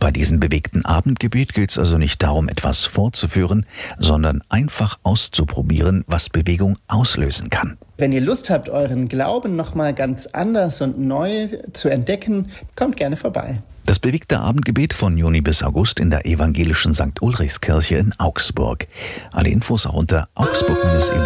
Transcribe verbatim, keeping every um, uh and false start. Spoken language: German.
Bei diesem bewegten Abendgebet geht es also nicht darum, etwas vorzuführen, sondern einfach auszuprobieren, was Bewegung auslösen kann. Wenn ihr Lust habt, euren Glauben nochmal ganz anders und neu zu entdecken, kommt gerne vorbei. Das bewegte Abendgebet von Juni bis August in der evangelischen Sankt Ulrichskirche in Augsburg. Alle Infos auch unter augsburg